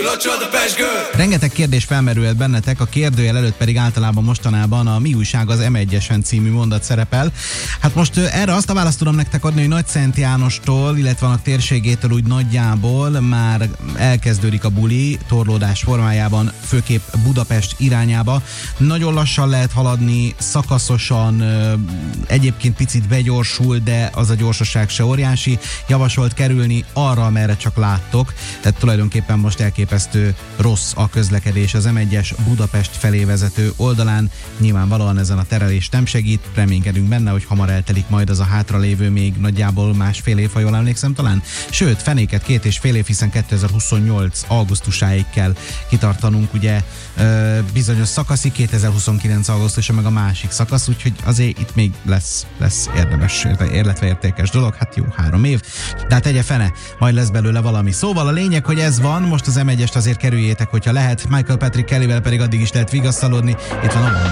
locsod a pezsgő. Rengeteg kérdés felmerült bennetek, a kérdőjel előtt pedig általában mostanában a Mi újság az M1-esen című mondat szerepel. Hát most erre azt a választ tudom nektek adni, hogy Nagyszent Jánostól, illetve annak térségétől úgy nagyjából már elkezdődik a buli torlódás formájában, főképp Budapest irányába. Nagyon lassan lehet haladni, szakaszosan, egyébként picit begyorsul, de az a gyorsaság se óriási. Javasolt kerülni arra, merre csak láttok. Tehát tulajdonképpen most elképesztő rossz a közlekedés az M1-es Budapest felé vezető oldalán. Nyilvánvalóan ezen a terelés nem segít, reménykedünk benne, hogy hamar eltelik majd az a hátralévő még nagyjából másfél év, ha jól emlékszem talán. Sőt, fenéket 2,5 év, hiszen 2028 augusztusáig kell kitartanunk, ugye bizonyos szakaszig, 2029 augusztusa meg a másik szakasz, úgyhogy azért itt még lesz érdemes, illetve értékes dolog, hát jó, 3 év, de hát tegye fene, majd lesz belőle valami. Szóval a lényeg, hogy ez van, most az M1-est azért kerüljétek, hogyha lehet, Michael Patrick Kellyvel pedig addig is lehet vigasztalodni, itt van a